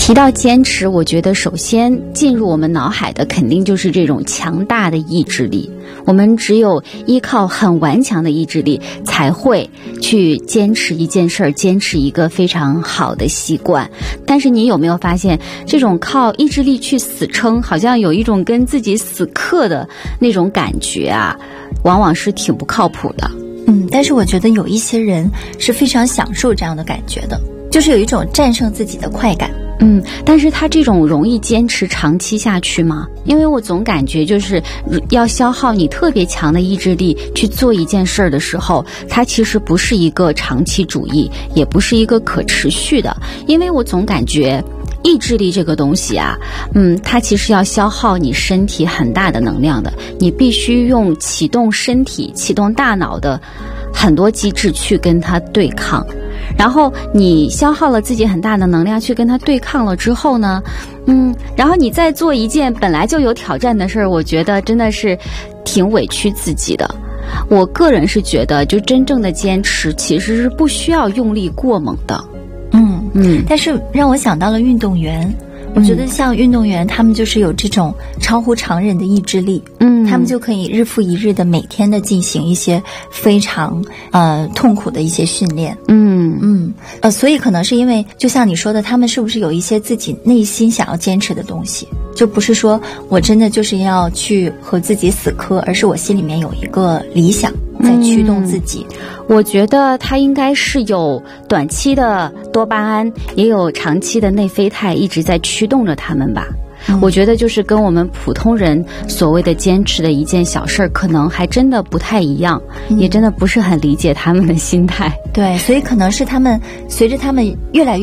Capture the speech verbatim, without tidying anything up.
提到坚持，我觉得首先进入我们脑海的肯定就是这种强大的意志力。我们只有依靠很顽强的意志力，才会去坚持一件事儿，坚持一个非常好的习惯。但是你有没有发现，这种靠意志力去死撑，好像有一种跟自己死磕的那种感觉啊，往往是挺不靠谱的。 嗯，但是我觉得有一些人是非常享受这样的感觉的，就是有一种战胜自己的快感。 嗯，但是他这种容易坚持长期下去吗？因为我总感觉就是要消耗你特别强的意志力去做一件事儿的时候，它其实不是一个长期主义，也不是一个可持续的。因为我总感觉意志力这个东西啊，嗯，它其实要消耗你身体很大的能量的，你必须用启动身体、启动大脑的很多机制去跟它对抗。然后你消耗了自己很大的能量去跟它对抗了之后呢，嗯，然后你再做一件本来就有挑战的事儿，我觉得真的是挺委屈自己的。我个人是觉得，就真正的坚持其实是不需要用力过猛的。 嗯嗯，但是让我想到了运动员。我觉得像运动员，他们就是有这种超乎常人的意志力，嗯，他们就可以日复一日的每天的进行一些非常呃痛苦的一些训练，嗯嗯，呃，所以可能是因为就像你说的，他们是不是有一些自己内心想要坚持的东西，就不是说我真的就是要去和自己死磕，而是我心里面有一个理想在驱动自己。 嗯，我觉得它应该是有短期的多巴胺，也有长期的内啡肽一直在驱动着他们吧。嗯，我觉得就是跟我们普通人所谓的坚持的一件小事儿，可能还真的不太一样，嗯，也真的不是很理解他们的心态。 对，所以可能是他们随着他们越来越